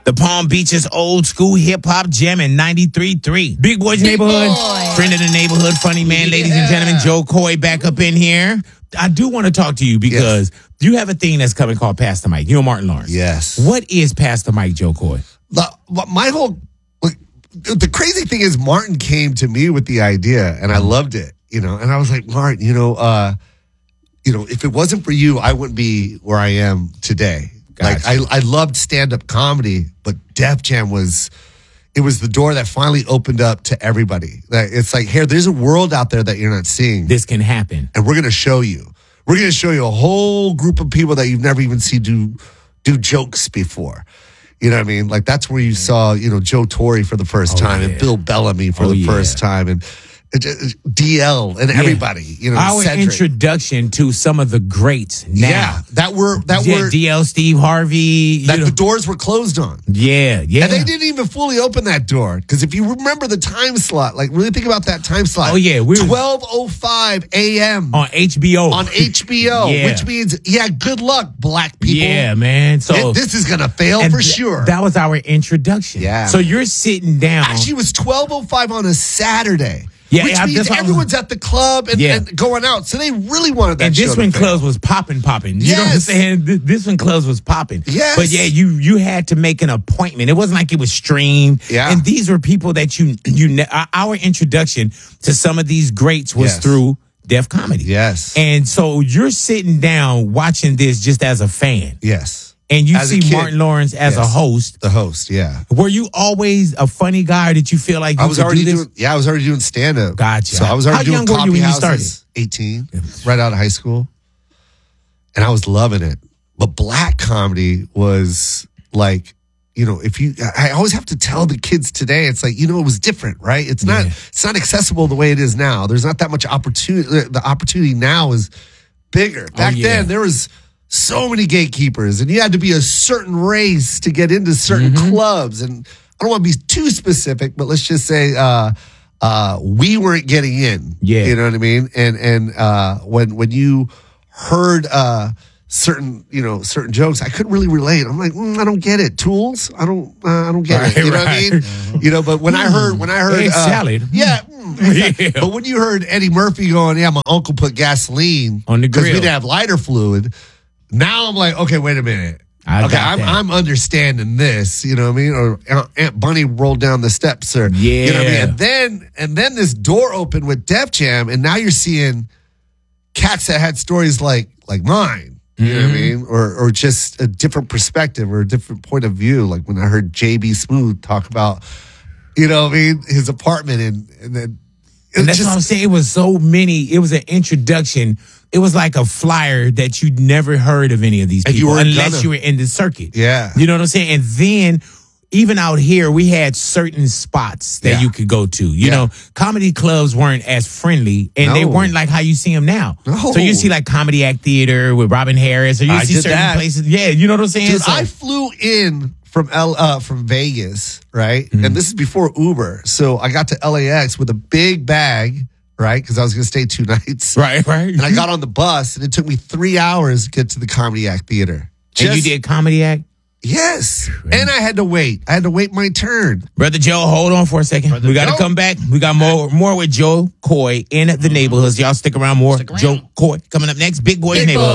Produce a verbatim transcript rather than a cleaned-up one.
The Palm Beaches old school hip hop jam in ninety-three point three. Big Boys Big Neighborhood. Boy. Friend of the neighborhood, funny man, Yeah. ladies and gentlemen. Joe Coy back up in here. I do want to talk to you because yes. you have a thing that's coming called Pastor Mike. You know Martin Lawrence. Yes. What is Pastor Mike, Joe Coy? The, my whole, like, the crazy thing is Martin came to me with the idea and I loved it, you know, and I was like, Martin, you know, uh, you know, if it wasn't for you, I wouldn't be where I am today. Gotcha. Like I, I loved stand-up comedy, but Def Jam was, it was the door that finally opened up to everybody. It's like, here, there's a world out there that you're not seeing. This can happen. And we're going to show you. We're going to show you a whole group of people that you've never even seen do do jokes before. You know what I mean? Like, that's where you saw, you know, Joe Torre for the first oh, time yeah. and Bill Bellamy for oh, the yeah. first time. And D L and everybody, yeah. you know, our Cedric. Introduction to some of the greats now. Yeah, that were that yeah, were D L, Steve Harvey. That you know. The doors were closed on. Yeah, yeah. And they didn't even fully open that door. Because if you remember the time slot, like really think about that time slot. Oh, yeah. twelve oh five a.m. On H B O. On H B O. yeah. Which means, yeah, good luck, black people. Yeah, man. So it, this is going to fail for th- sure. That was our introduction. Yeah. So you're sitting down. Actually, it was twelve oh five on a Saturday. Yeah, which yeah, means everyone's at the club and, yeah. and going out. So they really wanted that and show this one to clubs was popping, popping. You yes. know what I'm saying? This one clubs was popping. Yes. But yeah, you you had to make an appointment. It wasn't like it was streamed. Yeah. And these were people that you, you our introduction to some of these greats was yes. through Def Comedy. Yes. And so you're sitting down watching this just as a fan. Yes. And you as see Martin Lawrence as yes. a host. The host, yeah. Were you always a funny guy? Or did you feel like you I was could already do this? doing? Yeah, I was already doing stand up. Gotcha. So I was already How doing young were you when you started? eighteen, right out of high school, and I was loving it. But black comedy was like, you know, if you, I always have to tell the kids today, it's like, you know, it was different, right? It's not, yeah. it's not accessible the way it is now. There's not that much opportunity. The opportunity now is bigger. Back oh, yeah. then, there was so many gatekeepers, and you had to be a certain race to get into certain mm-hmm. clubs. And I don't want to be too specific, but let's just say uh, uh, we weren't getting in. Yeah, you know what I mean. And and uh, when when you heard uh, certain you know certain jokes, I couldn't really relate. I'm like, mm, I don't get it. Tools, I don't uh, I don't get right, it. You know right. what I mean? Mm-hmm. You know, but when I heard when I heard egg uh, salad, yeah. Mm, yeah. But when you heard Eddie Murphy going, yeah, my uncle put gasoline on the grill because we didn't have lighter fluid. Now I'm like, okay, wait a minute. I okay, I'm, I'm understanding this. You know what I mean? Or Aunt Bunny rolled down the steps, or yeah. you know what I mean? And then and then this door opened with Def Jam, and now you're seeing cats that had stories like like mine. You mm-hmm. know what I mean? Or or just a different perspective or a different point of view. Like when I heard J B Smooth talk about, you know what I mean, his apartment, and and then and that's just, what I'm saying. It was so many. It was an introduction. It was like a flyer that you'd never heard of any of these people you unless gonna. you were in the circuit. Yeah. You know what I'm saying? And then even out here, we had certain spots that yeah. you could go to. You yeah. know, comedy clubs weren't as friendly, and no. they weren't like how you see them now. No. So you see like Comedy Act Theater with Robin Harris, or you I see did certain that. places. Yeah, you know what I'm saying? Dude, so, I flew in from L uh, from Vegas, right? Mm-hmm. And this is before Uber. So I got to L A X with a big bag, right? Because I was going to stay two nights. Right, right. And I got on the bus, and it took me three hours to get to the Comedy Act Theater. Just, and you did Comedy Act? Yes. And I had to wait. I had to wait my turn. Brother Joe, hold on for a second. Brother we got to come back. We got more more with Joe Coy in the neighborhoods. Y'all stick around more. Stick around. Joe Coy coming up next. Big Boys Neighborhood.